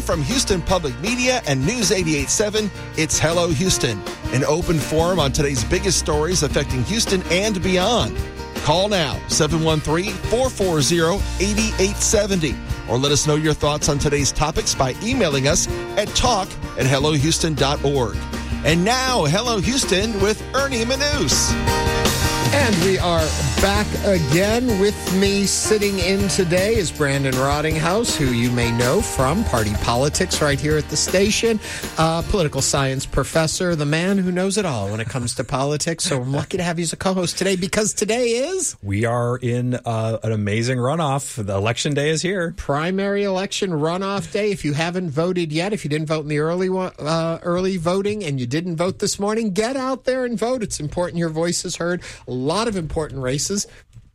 from Houston Public Media and News 88.7, it's Hello Houston, an open forum on today's biggest stories affecting Houston and beyond. Call now, 713-440-8870, or let us know your thoughts on today's topics by emailing us at talk@hellohouston.org. And now, Hello Houston with Ernie Manous. And we are back again. With me sitting in today is Brandon Rottinghouse, who you may know from Party Politics right here at the station. Political science professor, the man who knows it all when it comes to politics. So I'm lucky to have you as a co-host today because today is... We are in an amazing runoff. The election day is here. Primary election runoff day. If you haven't voted yet, if you didn't vote in the early voting and you didn't vote this morning, get out there and vote. It's important your voice is heard. A lot of important races.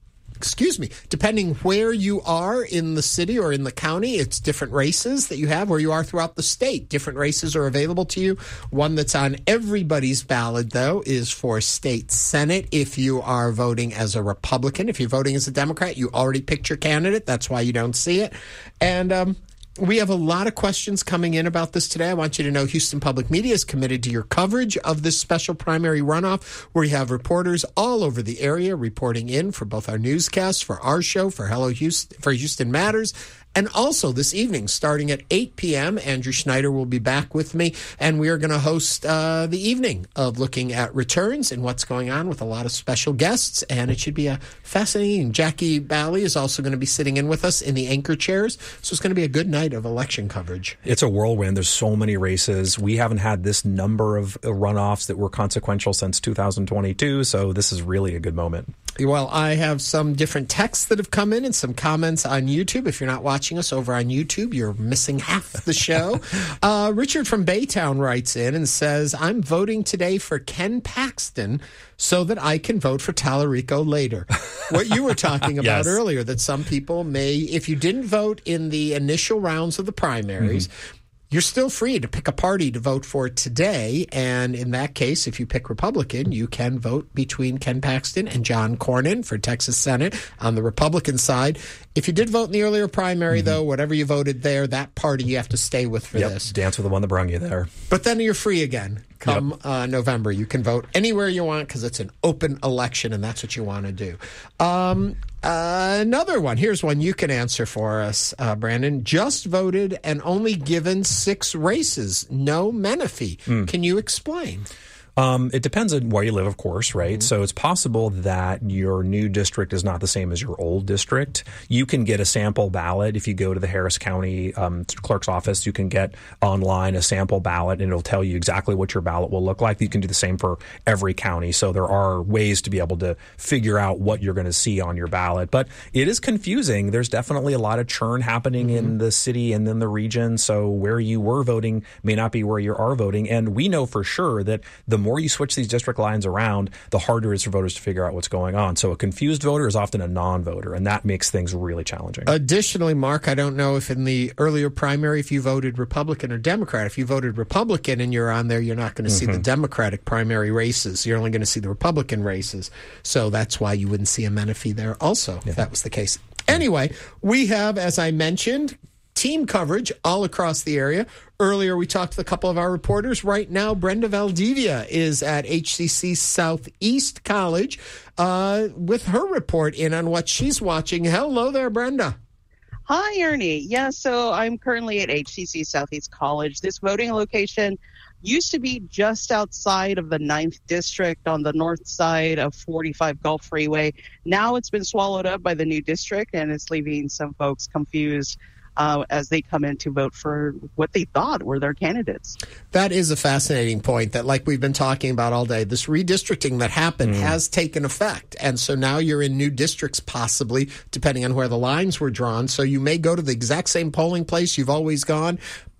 Depending where you are in the city or in the county, it's different races that you have. Where you are throughout the state, different races are available to you. One that's on everybody's ballot, though, is for state senate. If you are voting as a Republican, if you're voting as a Democrat, you already picked your candidate. That's why you don't see it. And we have a lot of questions coming in about this today. I want you to know Houston Public Media is committed to your coverage of this special primary runoff, where you have reporters all over the area reporting in for both our newscasts, for our show, for Hello Houston, for Houston Matters. And also this evening, starting at 8 p.m., Andrew Schneider will be back with me, and we are going to host the evening of looking at returns and what's going on with a lot of special guests, and it should be a fascinating. Jackie Bally is also going to be sitting in with us in the anchor chairs, so it's going to be a good night of election coverage. It's a whirlwind. There's so many races. We haven't had this number of runoffs that were consequential since 2022, so this is really a good moment. Well, I have some different texts that have come in and some comments on YouTube. If you're not watching us over on YouTube, you're missing half the show. Richard from Baytown writes in and says, I'm voting today for Ken Paxton so that I can vote for Tallarico later. What you were talking about Yes. earlier, that some people may, if you didn't vote in the initial rounds of the primaries, you're still free to pick a party to vote for today. And in that case, if you pick Republican, you can vote between Ken Paxton and John Cornyn for Texas Senate on the Republican side. If you did vote in the earlier primary, though, whatever you voted there, that party you have to stay with for this. Dance with the one that brung you there. But then you're free again. Come November, you can vote anywhere you want because it's an open election, and that's what you want to do. Another one. Here's one you can answer for us, Brandon. Just voted and only given 6 races. No Menifee. Can you explain? It depends on where you live, of course, right? So it's possible that your new district is not the same as your old district. You can get a sample ballot. If you go to the Harris County clerk's office, you can get online a sample ballot, and it'll tell you exactly what your ballot will look like. You can do the same for every county. So there are ways to be able to figure out what you're going to see on your ballot. But it is confusing. There's definitely a lot of churn happening in the city and in the region. So where you were voting may not be where you are voting. And we know for sure that the more you switch these district lines around, the harder it is for voters to figure out what's going on. So a confused voter is often a non-voter, and that makes things really challenging. Additionally, Mark, I don't know if in the earlier primary, if you voted Republican or Democrat. If you voted Republican and you're on there, you're not going to see the Democratic primary races. You're only going to see the Republican races. So that's why you wouldn't see a Menifee there also, if that was the case. Anyway, we have, as I mentioned, team coverage all across the area. Earlier, we talked to a couple of our reporters. Right now, Brenda Valdivia is at HCC Southeast College with her report in on what she's watching. Hello there, Brenda. Hi, Ernie. Yeah, so I'm currently at HCC Southeast College. This voting location used to be just outside of the 9th District on the north side of 45 Gulf Freeway. Now it's been swallowed up by the new district, and it's leaving some folks confused as they come in to vote for what they thought were their candidates. That is a fascinating point that, like we've been talking about all day, this redistricting that happened has taken effect. And so now you're in new districts, possibly, depending on where the lines were drawn. So you may go to the exact same polling place you've always gone,